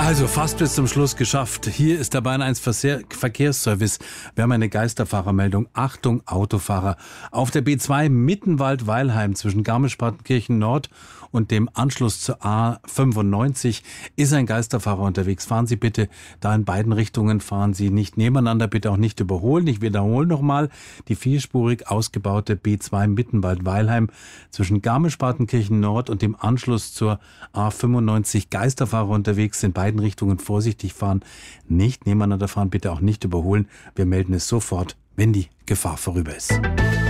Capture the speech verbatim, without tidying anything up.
Also fast bis zum Schluss geschafft. Hier ist der Bayern eins Verkehrsservice. Wir haben eine Geisterfahrermeldung. Achtung, Autofahrer. Auf der B zwei Mittenwald-Weilheim zwischen Garmisch-Partenkirchen Nord und dem Anschluss zur A fünfundneunzig ist ein Geisterfahrer unterwegs. Fahren Sie bitte da in beiden Richtungen. Fahren Sie nicht nebeneinander, bitte auch nicht überholen. Ich wiederhole nochmal. Die vierspurig ausgebaute B zwei Mittenwald-Weilheim zwischen Garmisch-Partenkirchen Nord und dem Anschluss zur A fünfundneunzig. Geisterfahrer unterwegs, in beiden Richtungen vorsichtig fahren, nicht nebeneinander fahren, bitte auch nicht überholen. Wir melden es sofort, wenn die Gefahr vorüber ist.